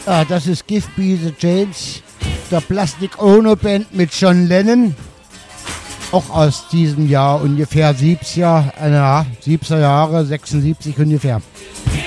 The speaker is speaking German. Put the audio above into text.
Das ist Give Me the Chains, der Plastic Ono Band mit John Lennon. Auch aus diesem Jahr ungefähr 70er Jahre, 76 ungefähr.